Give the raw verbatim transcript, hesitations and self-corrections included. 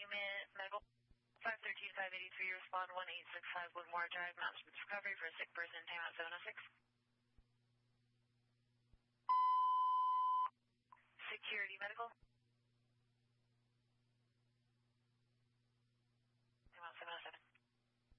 Monument, Medical five thirteen five eighty-three, respond one eight six five Woodmore Drive, Mountain Recovery for a sick person, timeout seven oh six.